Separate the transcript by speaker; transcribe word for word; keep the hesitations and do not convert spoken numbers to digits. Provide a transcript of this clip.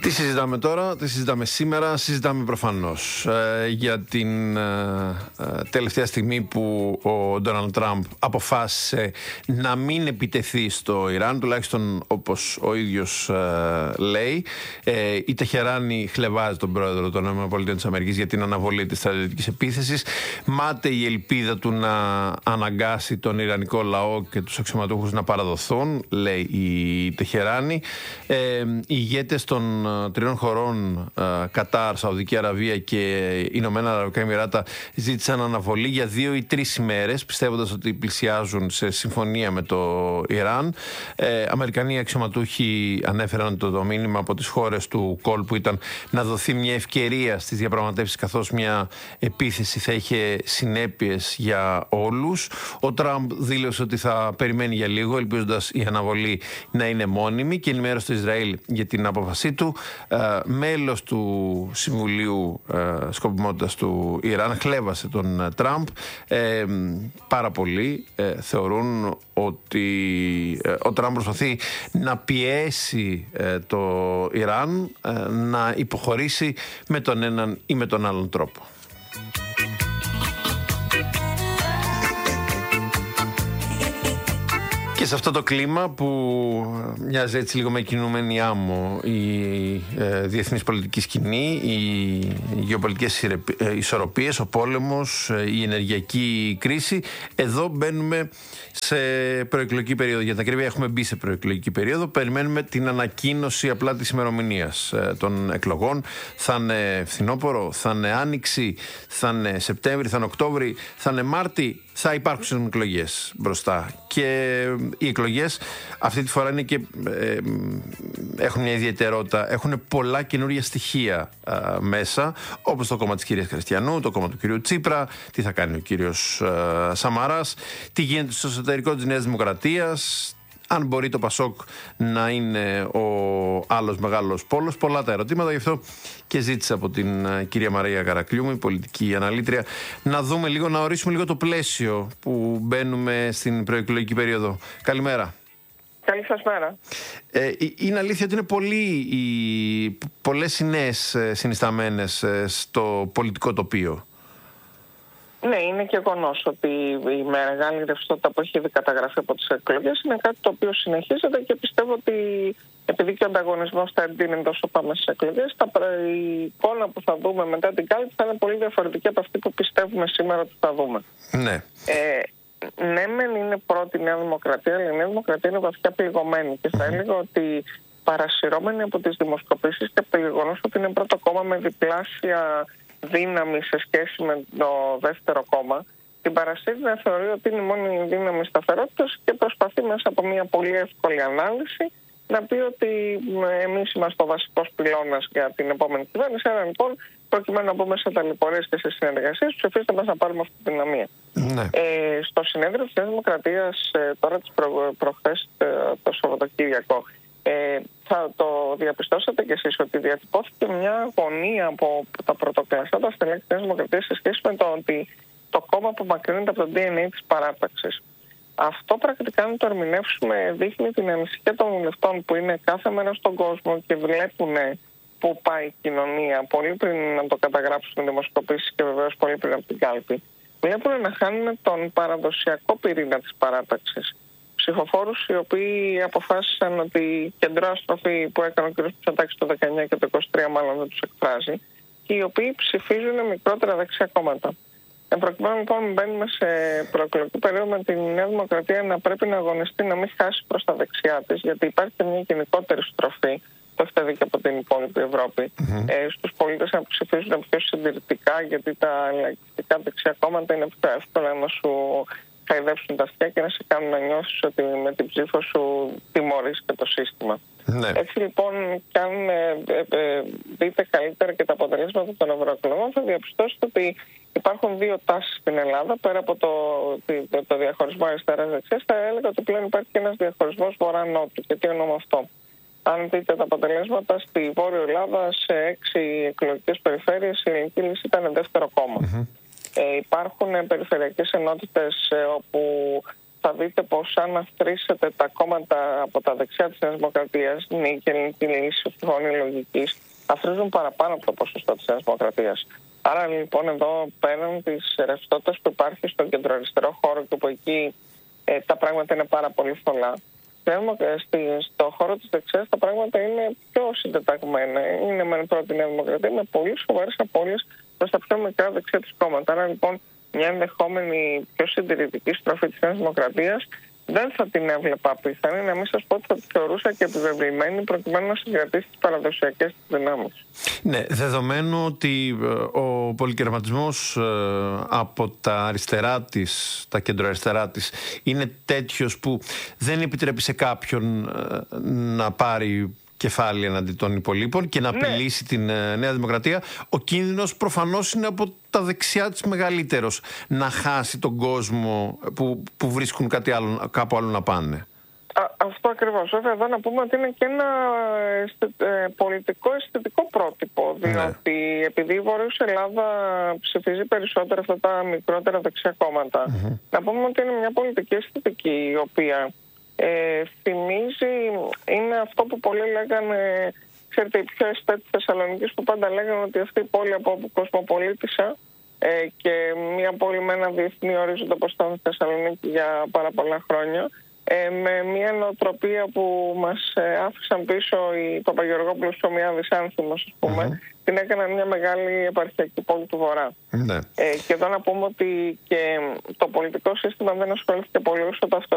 Speaker 1: Τι συζητάμε τώρα, τι συζητάμε σήμερα, συζητάμε προφανώς ε, για την ε, ε, τελευταία στιγμή που ο Ντόναλντ Τραμπ αποφάσισε να μην επιτεθεί στο Ιράν, τουλάχιστον όπως ο ίδιος ε, λέει. Ε, η Τεχεράνη χλευάζει τον πρόεδρο των ΗΠΑ για την αναβολή της στρατιωτικής επίθεσης. Μάται η ελπίδα του να αναγκάσει τον Ιρανικό λαό και τους αξιωματούχους να παραδοθούν, λέει η Τεχεράνη. Ε, οι ηγέτες των τριών χωρών, Κατάρ, Σαουδική Αραβία και Ηνωμένα Αραβικά Εμιράτα, ζήτησαν αναβολή για δύο ή τρεις ημέρες, πιστεύοντας ότι πλησιάζουν σε συμφωνία με το Ιράν. Ε, Αμερικανοί αξιωματούχοι ανέφεραν το, το μήνυμα από τις χώρες του κόλπου ήταν να δοθεί μια ευκαιρία στις διαπραγματεύσεις, καθώς μια επίθεση θα είχε συνέπειες για όλους. Ο Τραμπ δήλωσε ότι θα περιμένει για λίγο, ελπίζοντας η αναβολή να είναι μόνιμη, και ενημέρωσε το Ισραήλ για την απόφασή του. Uh, μέλος του Συμβουλίου uh, Σκοπιμότητας του Ιράν χλέβασε τον uh, Τραμπ. Ε, πάρα πολλοί uh, θεωρούν ότι uh, ο Τραμπ προσπαθεί να πιέσει uh, το Ιράν uh, να υποχωρήσει με τον έναν ή με τον άλλον τρόπο. Και σε αυτό το κλίμα που μοιάζει έτσι λίγο με κινούμενη άμμο η ε, διεθνής πολιτική σκηνή, οι γεωπολιτικές ισορροπίες, ο πόλεμος, η ενεργειακή κρίση, εδώ μπαίνουμε σε προεκλογική περίοδο. Για την ακρίβεια έχουμε μπει σε προεκλογική περίοδο. Περιμένουμε την ανακοίνωση απλά της ημερομηνίας ε, των εκλογών. Θα είναι φθινόπωρο, θα είναι άνοιξη, θα είναι Σεπτέμβρη, θα είναι Οκτώβρη, θα είναι Μάρτη. Θα υπάρξουν εκλογές μπροστά. Και οι εκλογές αυτή τη φορά είναι και, ε, έχουν μια ιδιαιτερότητα. Έχουν πολλά καινούργια στοιχεία α, μέσα, όπως το κόμμα της κυρίας Χριστιανού, το κόμμα του κυρίου Τσίπρα, τι θα κάνει ο κύριος α, Σαμαράς, τι γίνεται στο εσωτερικό της Νέας Δημοκρατίας, αν μπορεί το Πασόκ να είναι ο άλλος μεγάλος πόλος. Πολλά τα ερωτήματα, γι' αυτό και ζήτησα από την uh, κυρία Μαρία Καρακλιούμη, πολιτική αναλήτρια, να δούμε λίγο, να ορίσουμε λίγο το πλαίσιο που μπαίνουμε στην προεκλογική περίοδο. Καλημέρα.
Speaker 2: Καλή σας μέρα.
Speaker 1: Ε, είναι αλήθεια ότι είναι πολλοί, οι, πολλές οι νέες συνισταμένες στο πολιτικό τοπίο.
Speaker 2: Ναι, είναι γεγονός ότι η μεγάλη ρευστότητα που έχει ήδη καταγραφεί από τις εκλογές είναι κάτι το οποίο συνεχίζεται, και πιστεύω ότι επειδή και ο ανταγωνισμός θα εντείνει τόσο πάμε στις εκλογές, η εικόνα που θα δούμε μετά την κάλυψη θα είναι πολύ διαφορετική από αυτή που πιστεύουμε σήμερα ότι θα δούμε.
Speaker 1: Ναι.
Speaker 2: Ε, ναι, μεν είναι πρώτη η Νέα Δημοκρατία, αλλά η Νέα Δημοκρατία είναι βαθιά πληγωμένη, και θα έλεγα ότι παρασυρώμενη από τις δημοσκοπήσεις και από το γεγονός ότι είναι πρώτο κόμμα με διπλάσια δύναμη σε σχέση με το δεύτερο κόμμα, την παρασύρει να θεωρεί ότι είναι μόνο η δύναμη σταθερότητας και προσπαθεί μέσα από μια πολύ εύκολη ανάλυση να πει ότι εμείς είμαστε ο βασικός πυλώνας για την επόμενη κυβέρνηση. Άρα λοιπόν, προκειμένου να μπούμε σε ταλαιπωρίες και σε συνεργασίες, ψηφίστε μας να πάρουμε αυτή τη δυναμία.
Speaker 1: Ναι.
Speaker 2: Ε, στο συνέδριο της Νέας Δημοκρατίας, ε, τώρα τις προ, προχθές ε, το Σαββατοκύριακο, Ε, θα το διαπιστώσατε κι εσείς ότι διατυπώθηκε μια αγωνία από τα πρωτοκλασσάτα στελέχη της Νέας Δημοκρατίας σε σχέση με το ότι το κόμμα απομακρύνεται από το ντι εν έι της παράταξης. Αυτό πρακτικά, να το ερμηνεύσουμε, δείχνει την ανησυχία των βουλευτών που είναι κάθε μέρα στον κόσμο και βλέπουν πού πάει η κοινωνία, πολύ πριν να το καταγράψουν δημοσκοπήσεις και βεβαίως πολύ πριν από την κάλπη. Βλέπουν να χάνουν τον παραδοσιακό πυρήνα της παράταξης. Ψηφοφόρους οι οποίοι αποφάσισαν ότι η κεντροαστροφή που έκανε ο κ. Μητσοτάκης το δεκαεννιά και το είκοσι τρία μάλλον δεν τους εκφράζει, και οι οποίοι ψηφίζουν μικρότερα δεξιά κόμματα. Εν προκειμένου λοιπόν μπαίνουμε σε προεκλογική περίοδο με τη Νέα Δημοκρατία να πρέπει να αγωνιστεί να μην χάσει προς τα δεξιά της, γιατί υπάρχει και μια γενικότερη στροφή, το έχετε δει και από την υπόλοιπη Ευρώπη, mm-hmm. ε, στους πολίτες να ψηφίζουν πιο συντηρητικά, γιατί τα λαϊκιστικά δεξιά κόμματα είναι πιο εύκολα να σου χαϊδεύσουν τα αυτιά και να σε κάνουν να νιώσεις ότι με την ψήφο σου τιμωρείς και το σύστημα. Ναι. Έτσι λοιπόν, κι αν ε, ε, δείτε καλύτερα και τα αποτελέσματα των ευρωεκλογών, θα διαπιστώσετε ότι υπάρχουν δύο τάσεις στην Ελλάδα. Πέρα από το, το, το διαχωρισμό αριστεράς-δεξιάς, θα έλεγα ότι πλέον υπάρχει και ένας διαχωρισμός βορρά-νότου. Και τι εννοώ αυτό? Αν δείτε τα αποτελέσματα, στη Βόρεια Ελλάδα σε έξι εκλογικές περιφέρειες η Ελληνική Λύση ήταν δεύτερο κόμμα. Mm-hmm. Ε, υπάρχουν περιφερειακές ενότητες ε, όπου θα δείτε πως αν αφρίσετε τα κόμματα από τα δεξιά της Νέας Δημοκρατίας, Νίκη και Ελληνική Λύση, Φωνή Λογικής, αφρίζουν παραπάνω από το ποσοστό της Νέας Δημοκρατίας. Άρα λοιπόν εδώ πέραν της ρευστότητας που υπάρχει στον κεντροαριστερό χώρο και που εκεί ε, τα πράγματα είναι πάρα πολύ θολά, στο χώρο της δεξιάς τα πράγματα είναι πιο συντεταγμένα. Είναι με πρώτη Νέα Δημοκρατία με πολύ σοβαρές απώλειες προς τα πιο μικρά δεξιά της κόμματα. Άρα λοιπόν μια ενδεχόμενη πιο συντηρητική στροφή της Νέας Δημοκρατίας δεν θα την έβλεπα πιθανή, να μην σας πω ότι θα τη θεωρούσα και επιβεβλημένη προκειμένου να συγκρατήσει τις παραδοσιακές της δυνάμεις.
Speaker 1: Ναι, δεδομένου ότι ο πολυκερματισμός από τα αριστερά της, τα κεντροαριστερά της, είναι τέτοιος που δεν επιτρέπει σε κάποιον να πάρει κεφάλι εναντί των υπολείπων και να απειλήσει ναι. την Νέα Δημοκρατία, ο κίνδυνος προφανώς είναι από τα δεξιά της μεγαλύτερος, να χάσει τον κόσμο που, που βρίσκουν κάτι άλλο, κάπου άλλο να πάνε.
Speaker 2: Α, αυτό ακριβώς. Βέβαια εδώ να πούμε ότι είναι και ένα ε, πολιτικό αισθητικό πρότυπο, διότι ναι. επειδή η Βόρειος Ελλάδα ψηφίζει περισσότερα αυτά τα μικρότερα δεξιά κόμματα, mm-hmm. να πούμε ότι είναι μια πολιτική αισθητική η οποία Ε, θυμίζει, είναι αυτό που πολλοί λέγανε, ξέρετε, οι πιο αισθέτες της Θεσσαλονίκης που πάντα λέγανε ότι αυτή η πόλη από όπου κοσμοπολίτησα ε, και μια πόλη με ένα διεθνή ορίζοντα όπως ήταν η Θεσσαλονίκη για πάρα πολλά χρόνια, ε, με μια νοοτροπία που μας ε, άφησαν πίσω οι Παπαγεωργόπουλος και ο Μιάδης Άνθιμος, ας πούμε, mm-hmm. την έκαναν μια μεγάλη επαρχιακή πόλη του Βορρά. Mm-hmm. Ε, και εδώ να πούμε ότι και το πολιτικό σύστημα δεν ασχολήθηκε πολύ όσο το αυτό